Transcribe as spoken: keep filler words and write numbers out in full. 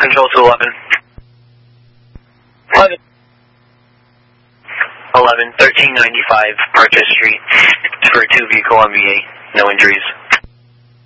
Control to eleven. eleven. eleven, thirteen ninety-five Archer Street for two vehicle M V A. No injuries.